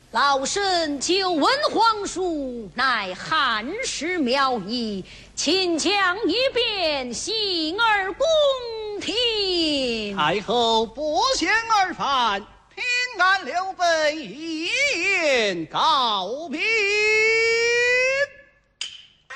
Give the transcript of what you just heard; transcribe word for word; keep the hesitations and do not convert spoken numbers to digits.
老身久闻皇叔乃汉室苗裔，请讲一遍，幸而公听。 太后不嫌而犯，平安刘备一言告别。